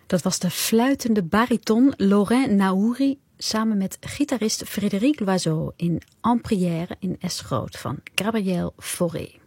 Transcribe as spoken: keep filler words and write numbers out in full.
Dat was de fluitende bariton Laurent Naouri samen met gitarist Frédéric Loiseau in En Prière in Es Groot van Gabriel Fauré.